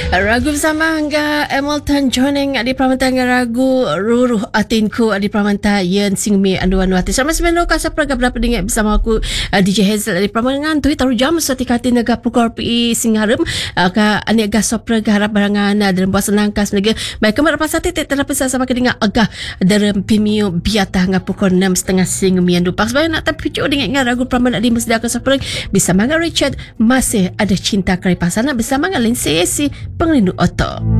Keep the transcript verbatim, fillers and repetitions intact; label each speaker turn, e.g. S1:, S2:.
S1: Ragu bersama hingga Hamilton joining di Pramanta ragu Ruruh Atinku di Pramanta Yen Singmi Anduan Wati. Sama semelo kasa praga berapa dengan bersama aku uh, D J Hazel di Pramangan tu taruh jam sati kati naga pukor pi Singarem uh, ka ani aga sopra harap barangan uh, dalam puasa nangkas lagi. Baik kemar pas sati terapa sama kedinga aga dalam pimio biata nga pukor enam setengah Singmi Andu pas bayar nak tapi cu dengan ragu Pramanta di Mesda ka sopra bisa manga Richard masih ada cinta kari pasana bersama dengan Lindsay si Pengrindu Oto.